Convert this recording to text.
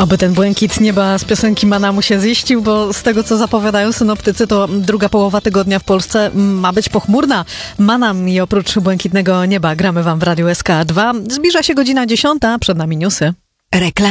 Oby ten błękit nieba z piosenki Manamu się ziścił, bo z tego, co zapowiadają synoptycy, to druga połowa tygodnia w Polsce ma być pochmurna. Manam i oprócz błękitnego nieba gramy wam w Radiu SK2. Zbliża się godzina 10, przed nami newsy. Reklama.